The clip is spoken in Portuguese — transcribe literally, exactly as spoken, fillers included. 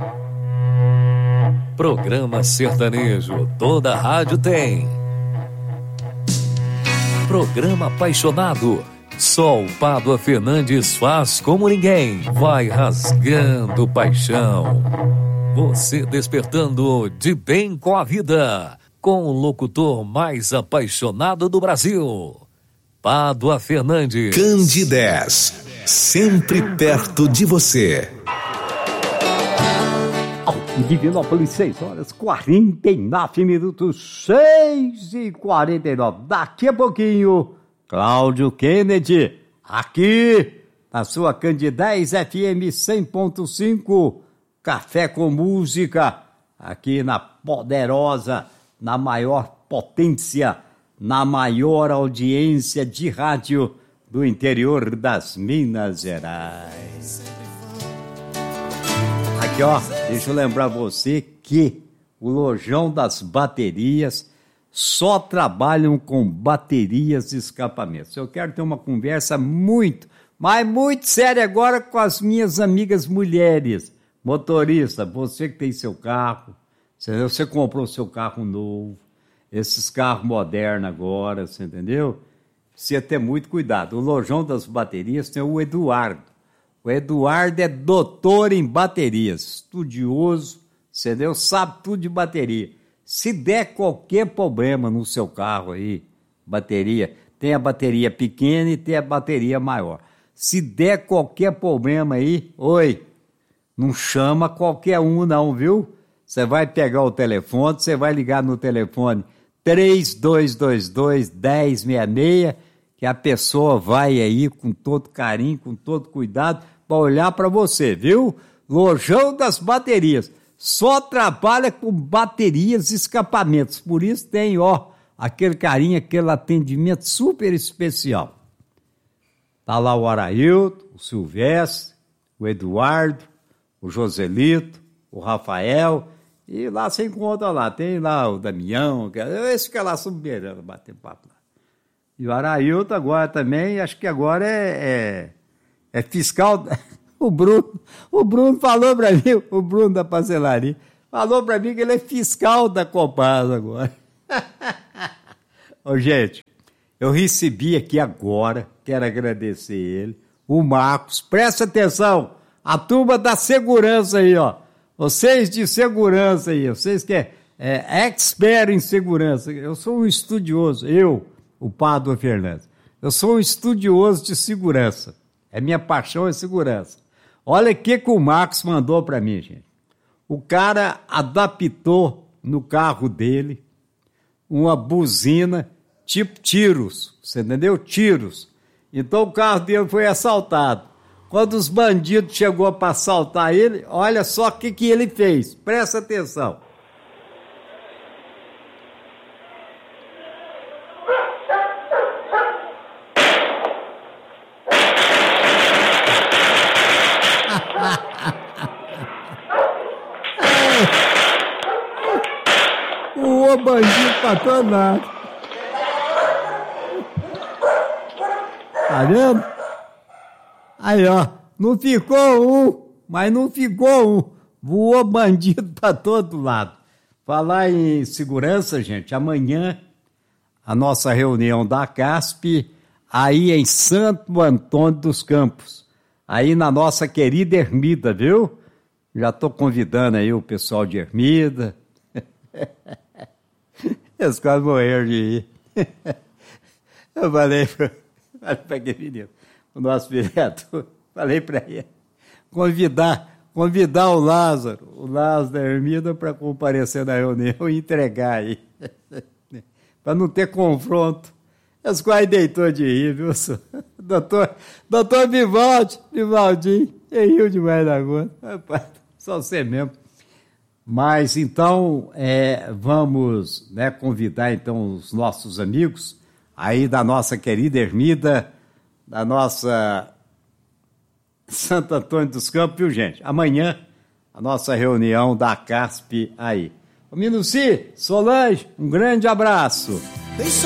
Programa sertanejo, toda rádio tem. Programa apaixonado, só o Pádua Fernandes faz como ninguém. Vai rasgando paixão. Você despertando de bem com a vida, com o locutor mais apaixonado do Brasil, Pádua Fernandes. Candidez, sempre perto de você. Divinópolis, seis horas, quarenta e nove minutos, seis e quarenta e nove. Daqui a pouquinho, Cláudio Kennedy, aqui na sua Candidez F M cem ponto cinco, Café com Música, aqui na poderosa, na maior potência, na maior audiência de rádio do interior das Minas Gerais. Aqui, ó, deixa eu lembrar você que o Lojão das Baterias só trabalham com baterias e escapamentos. Eu quero ter uma conversa muito, mas muito séria agora com as minhas amigas mulheres. Motorista, você que tem seu carro, você comprou seu carro novo, esses carros modernos agora, você entendeu? Precisa ter muito cuidado. O Lojão das Baterias tem o Eduardo. O Eduardo é doutor em baterias, estudioso, entendeu? Sabe tudo de bateria. Se der qualquer problema no seu carro aí, bateria, tem a bateria pequena e tem a bateria maior. Se der qualquer problema aí, oi, não chama qualquer um não, viu? Você vai pegar o telefone, você vai ligar no telefone três dois dois dois, um zero seis seis, que a pessoa vai aí com todo carinho, com todo cuidado, para olhar para você, viu? Lojão das Baterias. Só trabalha com baterias e escapamentos. Por isso tem, ó, aquele carinho, aquele atendimento super especial. Tá lá o Arailton, o Silvestre, o Eduardo, o Joselito, o Rafael, e lá você encontra lá, tem lá o Damião, esse fica lá subbeirando, batendo papo lá. E o Arailton agora também, acho que agora é, é, é fiscal, o Bruno, o Bruno falou para mim, o Bruno da parcelaria, falou para mim que ele é fiscal da Copasa agora. Ô, gente, eu recebi aqui agora, quero agradecer ele, o Marcos, presta atenção, a turma da segurança aí, ó, vocês de segurança aí, vocês que é, é expert em segurança, eu sou um estudioso, eu, o Pádua Fernandes, eu sou um estudioso de segurança, é minha paixão é segurança. Olha o que que o Marcos mandou para mim, gente. O cara adaptou no carro dele uma buzina tipo tiros, você entendeu? Tiros. Então o carro dele foi assaltado. Quando os bandidos chegou para assaltar ele, olha só o que que ele fez. Presta atenção. O bandido pra todo lado. Tá vendo? Aí, ó, não ficou um, mas não ficou um. Voou bandido pra todo lado. Falar em segurança, gente, amanhã a nossa reunião da CASP aí em Santo Antônio dos Campos, aí na nossa querida Ermida, viu? Já tô convidando aí o pessoal de Ermida. Eles quase morreram de rir. Eu falei para aquele menino, o nosso vereador, falei para ele, convidar, convidar o Lázaro, o Lázaro da Ermida para comparecer na reunião e entregar aí, para não ter confronto. Eles quase deitou de rir, viu? Doutor, doutor Vivaldi, Vivaldinho, ele riu demais da conta. Rapaz, só você mesmo. Mas então, é, vamos, né, convidar então os nossos amigos aí da nossa querida Ermida, da nossa Santo Antônio dos Campos, viu, gente? Amanhã, a nossa reunião da CASP aí. Ô, Minuci, Solange, um grande abraço.